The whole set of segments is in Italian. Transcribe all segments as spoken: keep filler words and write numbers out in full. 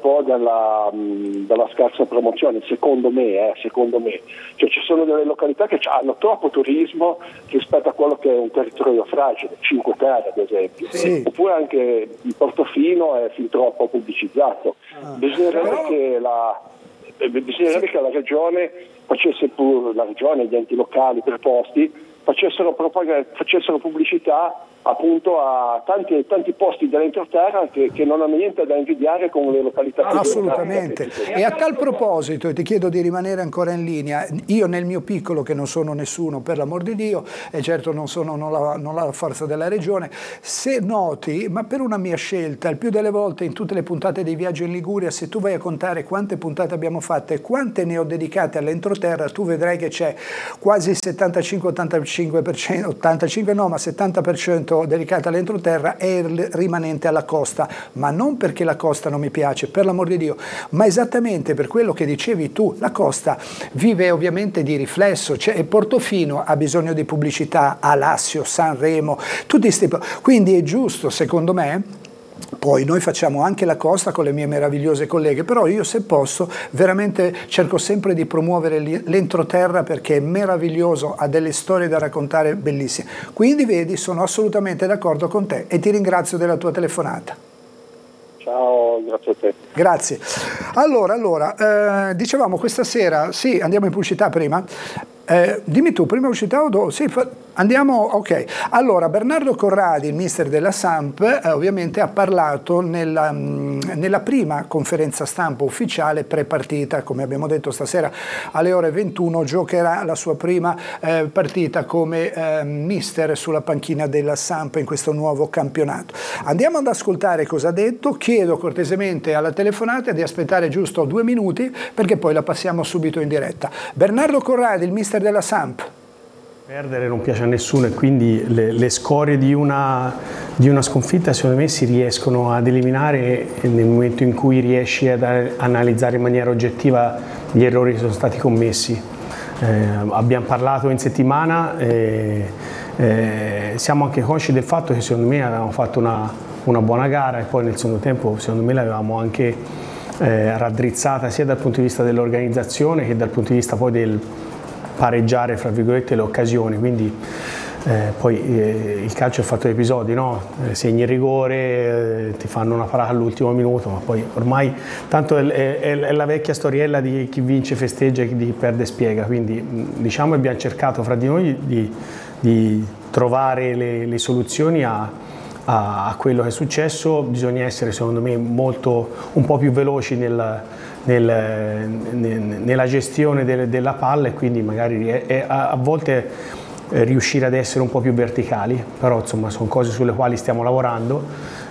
po' dalla, mh, dalla scarsa promozione, secondo me, eh, secondo me. Cioè, ci sono delle località che hanno troppo turismo rispetto a quello che è un territorio fragile, Cinque Terre ad esempio, sì. oppure anche il Portofino è fin troppo pubblicizzato. Ah. Bisognerebbe Però... che la bisognerebbe sì. che la regione facesse pur la regione, gli enti locali preposti facessero, facessero pubblicità appunto a tanti, tanti posti dell'entroterra che, che non hanno niente da invidiare con le località. Assolutamente. E a tal proposito, e ti chiedo di rimanere ancora in linea, io nel mio piccolo, che non sono nessuno per l'amor di Dio, e certo non sono non la, non la forza della regione, se noti, ma per una mia scelta, il più delle volte in tutte le puntate dei viaggi in Liguria, se tu vai a contare quante puntate abbiamo fatte e quante ne ho dedicate all'entroterra, tu vedrai che c'è quasi il settantacinque ottantacinque per cento, ottantacinque no, ma settanta per cento dedicata all'entroterra e il rimanente alla costa, ma non perché la costa non mi piace, per l'amor di Dio, ma esattamente per quello che dicevi tu. La costa vive ovviamente di riflesso, cioè Portofino ha bisogno di pubblicità, Alassio, Sanremo, tutti questi, quindi è giusto secondo me. Poi noi facciamo anche la costa con le mie meravigliose colleghe, però io se posso veramente cerco sempre di promuovere l'entroterra perché è meraviglioso, ha delle storie da raccontare bellissime. Quindi vedi, sono assolutamente d'accordo con te e ti ringrazio della tua telefonata. Ciao, grazie a te. Grazie. Allora, allora eh, dicevamo questa sera, sì, andiamo in pubblicità prima. Eh, dimmi tu, prima pubblicità o dopo? Sì, fa, andiamo, ok. Allora, Bernardo Corradi, il mister della Samp, eh, ovviamente ha parlato nella, mh, nella prima conferenza stampa ufficiale pre-partita, come abbiamo detto stasera alle ore ventuno, giocherà la sua prima eh, partita come eh, mister sulla panchina della Samp in questo nuovo campionato. Andiamo ad ascoltare cosa ha detto, chiedo cortesemente alla telefonata di aspettare giusto due minuti perché poi la passiamo subito in diretta. Bernardo Corradi, il mister della Samp. Perdere non piace a nessuno e quindi le, le scorie di una, di una sconfitta secondo me si riescono ad eliminare nel momento in cui riesci ad analizzare in maniera oggettiva gli errori che sono stati commessi. Eh, abbiamo parlato in settimana, eh, eh, siamo anche consci del fatto che secondo me avevamo fatto una, una buona gara e poi nel secondo tempo secondo me l'avevamo anche eh, raddrizzata sia dal punto di vista dell'organizzazione che dal punto di vista poi del pareggiare fra virgolette le occasioni, quindi eh, poi eh, il calcio è fatto di episodi, no? Eh, segni il rigore, eh, ti fanno una parata all'ultimo minuto, ma poi ormai tanto è, è, è la vecchia storiella di chi vince festeggia e chi perde spiega, quindi diciamo abbiamo cercato fra di noi di, di trovare le, le soluzioni a, a, a quello che è successo. Bisogna essere secondo me molto un po' più veloci nel Nel, nella gestione del, della palla e quindi magari è, a, a volte eh, riuscire ad essere un po' più verticali, però insomma sono cose sulle quali stiamo lavorando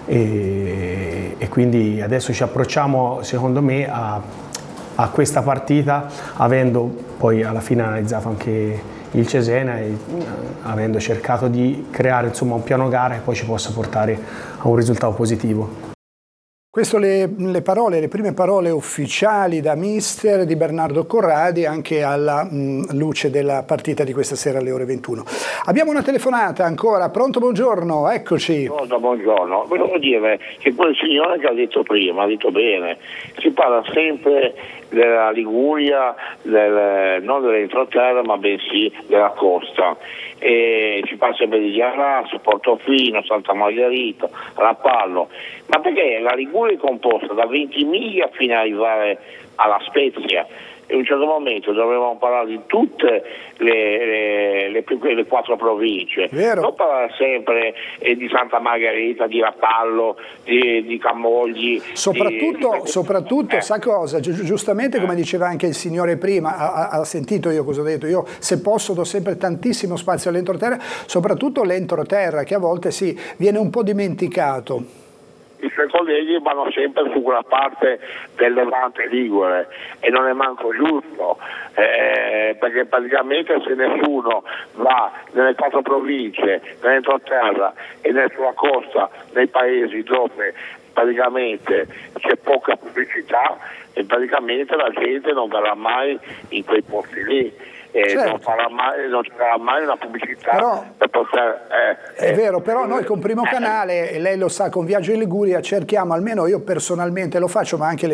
e, e quindi adesso ci approcciamo secondo me a, a questa partita avendo poi alla fine analizzato anche il Cesena e avendo cercato di creare insomma un piano gara che poi ci possa portare a un risultato positivo. Queste le, le parole, le prime parole ufficiali da mister di Bernardo Corradi anche alla mh, luce della partita di questa sera alle ore ventuno. Abbiamo una telefonata ancora, pronto, buongiorno, eccoci. Buongiorno, buongiorno. Volevo dire che quel signore che ha detto prima, ha detto bene, si parla sempre della Liguria, del, non dell'entroterra ma bensì della costa. E ci parla sempre di Giarasso, Portofino, Santa Margherita, Rapallo, ma perché la Liguria è composta da ventimiglia fino ad arrivare alla Spezia e in un certo momento dovremmo parlare di tutte le, le, le, le quattro province. Vero. Non parlare sempre eh, di Santa Margherita, di Rapallo, di, di Camogli. Soprattutto, di... soprattutto eh. sa cosa? Gi- giustamente come diceva anche il signore prima, ha, ha sentito io cosa ho detto, io se posso do sempre tantissimo spazio all'entroterra, soprattutto l'entroterra che a volte sì, viene un po' dimenticato. I suoi colleghi vanno sempre su quella parte del Levante Ligure e non è manco giusto, eh, perché praticamente se nessuno va nelle quattro province, nell'entroterra e nella sua costa, nei paesi dove praticamente c'è poca pubblicità e praticamente la gente non verrà mai in quei posti lì. Eh, certo. non, farà mai, non ci sarà mai una pubblicità però, per poter, eh, è eh, vero, però noi con Primo Canale, e lei lo sa, con Viaggio in Liguria cerchiamo, almeno io personalmente lo faccio, ma anche le